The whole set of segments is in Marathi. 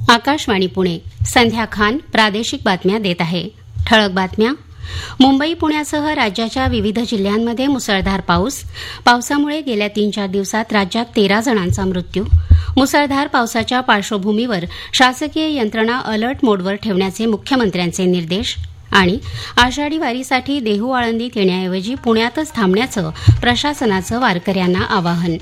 आकाशवाणी पुणे. संध्या खान प्रादेशिक बातम्या देत आहे. ठळक बातम्या. मुंबई पुण्यासह राज्याच्या विविध जिल्ह्यांमध्ये मुसळधार पावसामुळे गेल्या 3-4 दिवसात राज्यात 13 जणांचा मृत्यू. मुसळधार पावसाच्या पार्श्वभूमीवर शासकीय यंत्रणा अलर्ट मोडवर ठेवण्याचे मुख्यमंत्र्यांचे निर्देश. आणि आषाढी वारीसाठी देहू आळंदीत येण्याऐवजी पुण्यातच थांबण्याचं प्रशासनाचं वारकऱ्यांना आवाहन.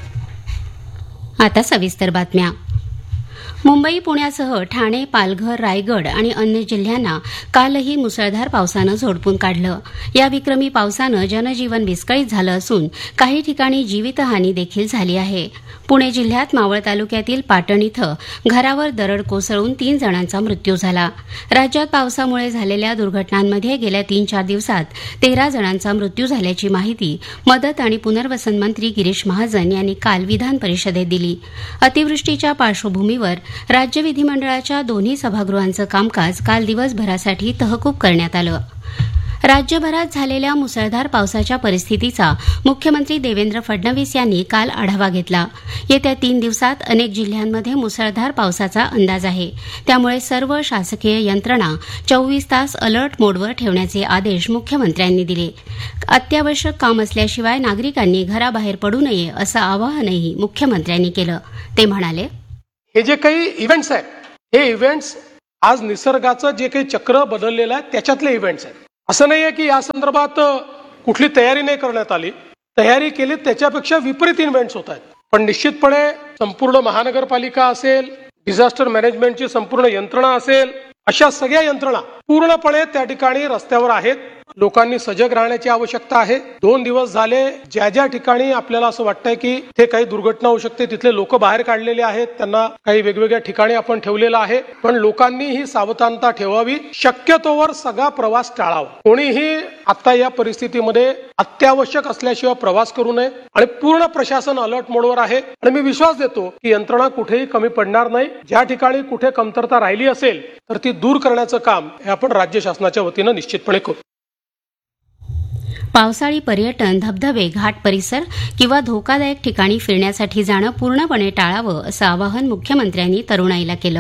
आता सविस्तर बातम्या. मुंबई पुण्यासह ठाणे, पालघर, रायगड आणि अन्य जिल्ह्यांना कालही मुसळधार पावसानं झोडपून काढलं. या विक्रमी पावसानं जनजीवन विस्कळीत झालं असून काही ठिकाणी जीवितहानी देखील झाली आहे. पुणे जिल्ह्यात मावळ तालुक्यातील पाटण इथं घरावर दरड कोसळून 3 जणांचा मृत्यू झाला. राज्यात पावसामुळे झालेल्या दुर्घटनांमध्ये गेल्या 3-4 दिवसात 13 जणांचा मृत्यू झाल्याची माहिती मदत आणि पुनर्वसन मंत्री गिरीश महाजन यांनी काल विधान परिषदेत दिली. अतिवृष्टीच्या पार्श्वभूमीवर राज्य विधिमंडळाच्या दोन्ही सभागृहांचं कामकाज काल दिवसभरासाठी तहकूब करण्यात आलं. राज्यभरात झालेल्या मुसळधार पावसाच्या परिस्थितीचा मुख्यमंत्री देवेंद्र फडणवीस यांनी काल आढावा घेतला. येत्या 3 दिवसात अनेक जिल्ह्यांमध्ये मुसळधार पावसाचा अंदाज आहे. त्यामुळे सर्व शासकीय यंत्रणा 24 तास अलर्ट मोडवर ठेवण्याचे आदेश मुख्यमंत्र्यांनी दिले. अत्यावश्यक काम असल्याशिवाय नागरिकांनी घराबाहेर पडू नये असं आवाहनही मुख्यमंत्र्यांनी केलं. ते म्हणाले, हे जे काही इव्हेंट्स आहेत, हे इव्हेंट्स आज निसर्गाचं जे काही चक्र बदललेलं आहे त्याच्यातले इव्हेंट्स आहेत. असं नाहीये की या संदर्भात कुठली तयारी नाही करण्यात आली. तयारी केली त्याच्यापेक्षा विपरीत इव्हेंट्स होत आहेत. पण निश्चितपणे संपूर्ण महानगरपालिका असेल, डिझास्टर मॅनेजमेंटची संपूर्ण यंत्रणा असेल, अशा सगळ्या यंत्रणा पूर्णपणे त्या ठिकाणी रस्त्यावर आहेत. लोकांनी सजग राहण्याची आवश्यकता आहे. 2 दिवस झाले ज्या ज्या ठिकाणी आपल्याला असं वाटतंय की ते काही दुर्घटना होऊ शकते तिथले लोक बाहेर काढलेले आहेत. त्यांना काही वेगवेगळ्या ठिकाणी आपण ठेवलेलं आहे. पण लोकांनी ही सावधानता ठेवावी. शक्यतोवर सगळा प्रवास टाळावा. कोणीही आता या परिस्थितीमध्ये अत्यावश्यक असल्याशिवाय प्रवास करू नये. आणि पूर्ण प्रशासन अलर्ट मोडवर आहे. आणि मी विश्वास देतो की यंत्रणा कुठेही कमी पडणार नाही. ज्या ठिकाणी कुठे कमतरता राहिली असेल तर ती दूर करण्याचं काम हे आपण राज्य शासनाच्या वतीनं निश्चितपणे करू. पावसाळी पर्यटन, धबधबे, घाट परिसर किंवा धोकादायक ठिकाणी फिरण्यासाठी जाणं पूर्णपणे टाळावं असं आवाहन मुख्यमंत्र्यांनी तरुणाईला केलं.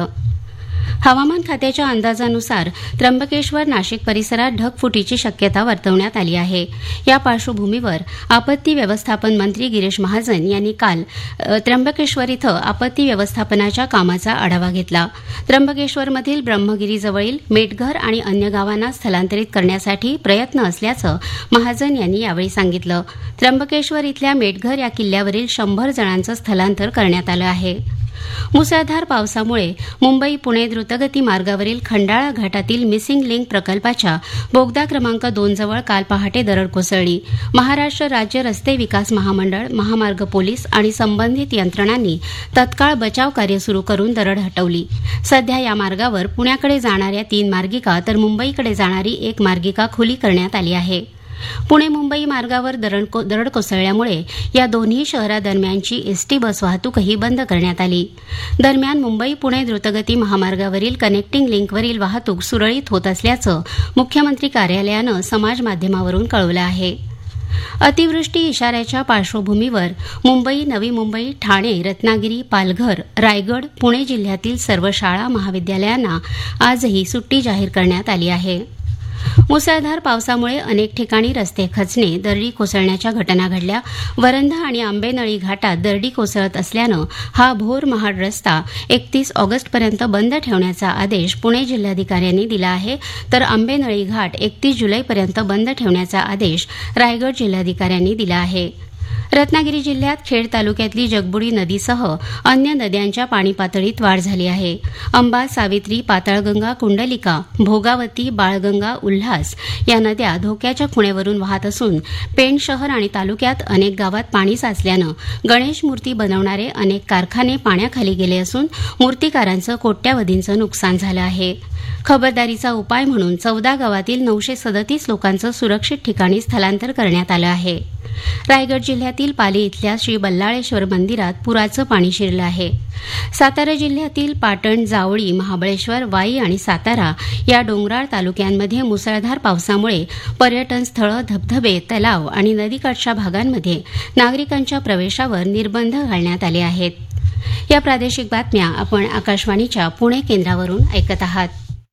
हवामान खात्याच्या अंदाजानुसार त्र्यंबकेश्वर, नाशिक परिसरात ढगफुटीची शक्यता वर्तवण्यात आली आहे. या पार्श्वभूमीवर आपत्ती व्यवस्थापन मंत्री गिरीश महाजन यांनी काल त्र्यंबकेश्वर इथं आपत्ती व्यवस्थापनाच्या कामाचा आढावा घेतला. त्र्यंबकेश्वरमधील ब्रह्मगिरीजवळील मेटघर आणि अन्य गावांना स्थलांतरित करण्यासाठी प्रयत्न असल्याचं महाजन यांनी यावेळी सांगितलं. त्र्यंबकेश्वर इथल्या मेटघर या किल्ल्यावरील 100 जणांचं स्थलांतर करण्यात आलं आहे. मुसळधार पावसामुळे मुंबई पुणे द्रुतगती मार्गावरील खंडाळा घाटातील मिसिंग लिंक प्रकल्पाच्या बोगदा क्रमांक 2 जवळ काल पहाटे दरड कोसळली. महाराष्ट्र राज्य रस्ते विकास महामंडळ, महामार्ग पोलीस आणि संबंधित यंत्रणांनी तत्काळ बचाव कार्य सुरू करून दरड हटवली. सध्या या मार्गावर पुण्याकडे जाणाऱ्या 3 मार्गिका तर मुंबईकडे जाणारी 1 मार्गिका खुली करण्यात आली आहे. पुणे मुंबई मार्गावर दरड कोसळल्यामुळे या दोन्ही शहरादरम्यानची एसटी बस वाहतूकही बंद करण्यात आली. दरम्यान मुंबई पुणे द्रुतगती महामार्गावरील कनेक्टिंग लिंकवरील वाहतूक सुरळीत होत असल्याचं मुख्यमंत्री कार्यालयानं समाज माध्यमावरून कळवलं आहे. अतिवृष्टी इशाऱ्याच्या पार्श्वभूमीवर मुंबई, नवी मुंबई, ठाणे, रत्नागिरी, पालघर, रायगड, पुणे जिल्ह्यातील सर्व शाळा महाविद्यालयांना आजही सुट्टी जाहीर करण्यात आली आहे. मुसळधार पावसामुळे अनेक ठिकाणी रस्ते खचणे, दरडी कोसळण्याच्या घटना घडल्या. वरंधा आणि आंबेनळी घाटात दरडी कोसळत असल्यानं हा भोर महाड रस्ता 31 ऑगस्टपर्यंत बंद ठेवण्याचा आदेश पुणे जिल्हाधिकाऱ्यांनी दिला आहे. तर आंबेनळी घाट 31 जुलैपर्यंत बंद ठेवण्याचा आदेश रायगड जिल्हाधिकाऱ्यांनी दिला आहे. रत्नागिरी जिल्ह्यात खेड तालुक्यातली जगबुडी नदीसह अन्य नद्यांच्या पाणी पातळीत वाढ झाली आहे. अंबा, सावित्री, पाताळगंगा, कुंडलिका, भोगावती, बाळगंगा, उल्हास या नद्या धोक्याच्या खुणेवरून वाहत असून पेण शहर आणि तालुक्यात अनेक गावात पाणी साचल्यानं गणेश मूर्ती बनवणारे अनेक कारखाने पाण्याखाली गेले असून मूर्तिकारांचं कोट्यावधींचं नुकसान झालं आहे. खबरदारीचा उपाय म्हणून 14 गावातील 937 लोकांचं सुरक्षित ठिकाणी स्थलांतर करण्यात आलं आहे. रायगड जिल्ह्यातील पाली इथल्या श्री बल्लाळेश्वर मंदिरात पुराचं पाणी शिरलं आहे. सातारा जिल्ह्यातील पाटण, जावळी, महाबळेश्वर, वाई आणि सातारा या डोंगराळ तालुक्यांमध्ये मुसळधार पावसामुळे पर्यटन स्थळं, धबधबे, तलाव आणि नदीकाठच्या भागांमध्ये नागरिकांच्या प्रवेशावर निर्बंध घालण्यात आले आहेत. या प्रादेशिक बातम्या आपण आकाशवाणीच्या पुणे केंद्रावरून ऐकत आहात.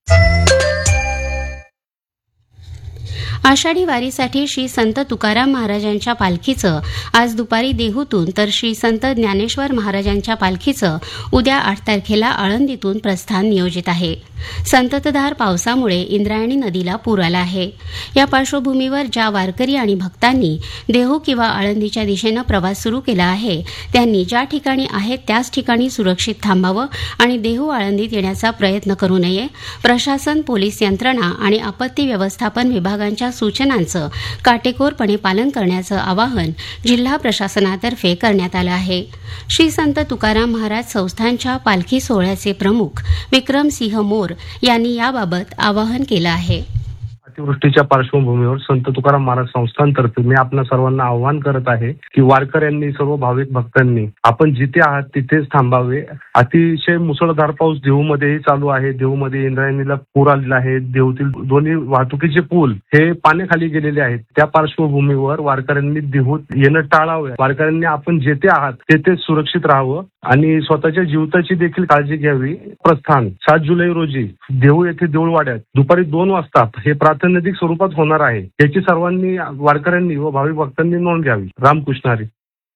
आषाढी वारीसाठी श्री संत तुकाराम महाराजांच्या पालखीचं आज दुपारी देहूतून तर श्री संत ज्ञानेश्वर महाराजांच्या पालखीचं उद्या 8 तारखेला आळंदीतून प्रस्थान नियोजित आहे. संततधार पावसामुळे इंद्रायणी नदीला पूर आला आहे. या पार्श्वभूमीवर ज्या वारकरी आणि भक्तांनी देहू किंवा आळंदीच्या दिशेनं प्रवास सुरू केला आहे त्यांनी ज्या ठिकाणी आहेत त्याच ठिकाणी सुरक्षित थांबावं आणि देहू आळंदीत येण्याचा प्रयत्न करू नये. प्रशासन, पोलीस यंत्रणा आणि आपत्ती व्यवस्थापन विभागांच्या सूचनांचं काटेकोरपणे पालन करण्याचं आवाहन जिल्हा प्रशासनातर्फे करण्यात आलं आहे. श्री संत तुकाराम महाराज संस्थानच्या पालखी सोहळ्याचे प्रमुख विक्रमसिंह मोर यांनी याबाबत आवाहन केलं आहे. अतिवृष्टीच्या पार्श्वभूमीवर संत तुकाराम महाराज संस्थानतर्फे मी आपल्या सर्वांना आवाहन करत आहे की वारकऱ्यांनी, सर्व भाविक भक्तांनी आपण जिथे आहात तिथेच थांबावे. अतिशय मुसळधार पाऊस देहूमध्येही चालू आहे. देहूमध्ये इंद्रायणीला पूर आलेला आहे. देहूतील दोन्ही वाहतुकीचे पूल हे पाण्याखाली गेलेले आहेत. त्या पार्श्वभूमीवर वारकऱ्यांनी देहूत येणं टाळावे. वारकऱ्यांनी आपण जिथे आहात तेथेच सुरक्षित राहावं आणि स्वतःच्या जीविताची देखील काळजी घ्यावी. प्रस्थान 7 जुलै रोजी देहू येथे देऊळवाड्यात दुपारी 2 वाजता हे प्रातिनिधिक स्वरूपात होणार आहे. याची सर्वांनी, वारकऱ्यांनी व भाविक भक्तांनी नोंद घ्यावी. रामकृष्ण हरी.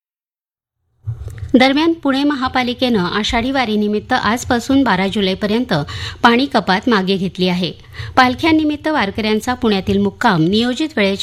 दरम्यान पुणे महापालिकेनं आषाढी वारीनिमित्त आजपासून 12 जुलैपर्यंत पाणी कपात मागे घेतली आहे. पालख्यांनिमित्त वारकऱ्यांचा पुण्यातील मुक्काम नियोजित वेळेच्या